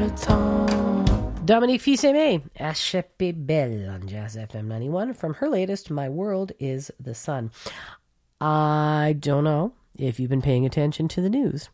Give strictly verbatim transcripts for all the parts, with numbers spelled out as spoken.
le temps. Dominique Fils-Aimé, Achepé Belle on Jazz F M ninety-one from her latest, My World is the Sun. I don't know if you've been paying attention to the news,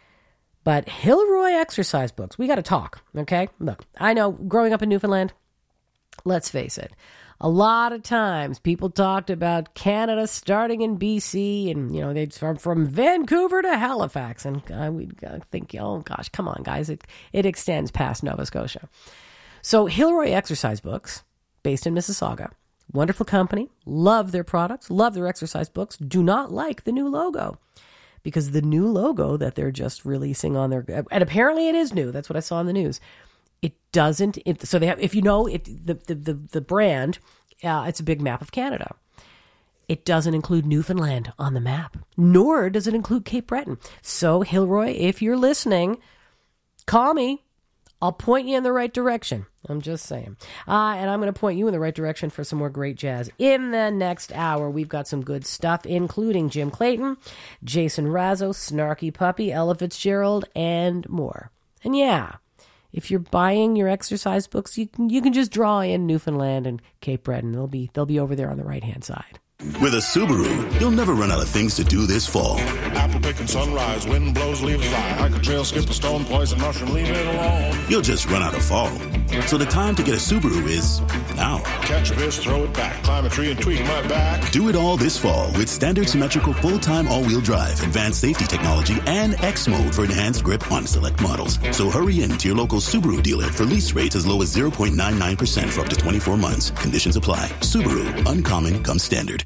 but Hilroy exercise books, we got to talk, okay? Look, I know growing up in Newfoundland, let's face it, a lot of times people talked about Canada starting in B C and, you know, they'd from, from Vancouver to Halifax. And uh, we'd uh, think, oh, gosh, come on, guys. It, it extends past Nova Scotia. So Hilroy exercise books, based in Mississauga, wonderful company, love their products, love their exercise books, do not like the new logo. Because the new logo that they're just releasing on their, and apparently it is new. That's what I saw in the news. It doesn't, it, so they have, if you know, it, the, the, the, the brand, uh, it's a big map of Canada. It doesn't include Newfoundland on the map, nor does it include Cape Breton. So Hilroy, if you're listening, call me. I'll point you in the right direction. I'm just saying. Uh, and I'm going to point you in the right direction for some more great jazz. In the next hour, we've got some good stuff, including Jim Clayton, Jason Razzo, Snarky Puppy, Ella Fitzgerald, and more. And yeah, if you're buying your exercise books, you can, you can just draw in Newfoundland and Cape Breton. They'll be, they'll be over there on the right-hand side. With a Subaru, you'll never run out of things to do this fall. Apple picking sunrise, wind blows, leaves fly. Hike a trail, skip a stone, poison mushroom, leave it alone. You'll just run out of fall. So the time to get a Subaru is now. Catch a fish, throw it back, climb a tree and tweak my back. Do it all this fall with standard symmetrical full-time all-wheel drive, advanced safety technology, and X mode for enhanced grip on select models. So hurry in to your local Subaru dealer for lease rates as low as zero point nine nine percent for up to twenty-four months. Conditions apply. Subaru, uncommon comes standard.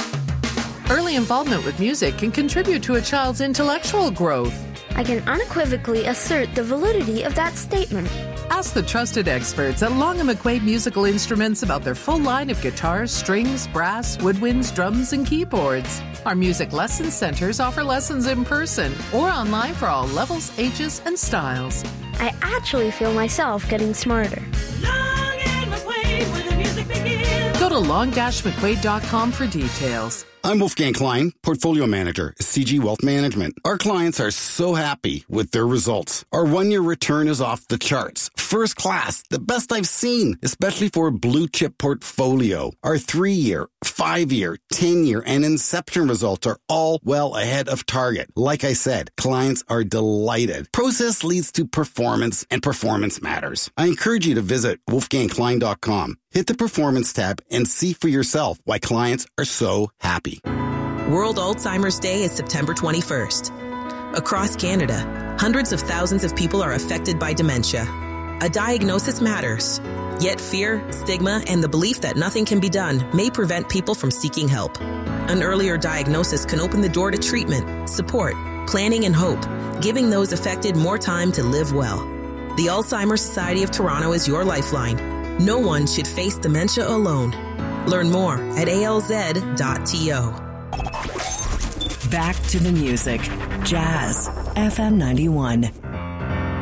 Early involvement with music can contribute to a child's intellectual growth. I can unequivocally assert the validity of that statement. Ask the trusted experts at Long and McQuaid Musical Instruments about their full line of guitars, strings, brass, woodwinds, drums, and keyboards. Our music lesson centers offer lessons in person or online for all levels, ages, and styles. I actually feel myself getting smarter. Long and McQuaid, where the music begins. Go to long dash mcquaid dot com for details. I'm Wolfgang Klein, Portfolio Manager, C G Wealth Management. Our clients are so happy with their results. Our one-year return is off the charts. First class, the best I've seen, especially for a blue-chip portfolio. Our three-year, five-year, ten-year, and Inception results are all well ahead of target. Like I said, clients are delighted. Process leads to performance, and performance matters. I encourage you to visit wolfgang klein dot com. Hit the Performance tab and see for yourself why clients are so happy. World Alzheimer's Day is September twenty-first. Across Canada, hundreds of thousands of people are affected by dementia. A diagnosis matters. Yet fear, stigma, and the belief that nothing can be done may prevent people from seeking help. An earlier diagnosis can open the door to treatment, support, planning, and hope, giving those affected more time to live well. The Alzheimer's Society of Toronto is your lifeline. No one should face dementia alone. Learn more at A L Z dot T O. Back to the music. Jazz F M ninety-one.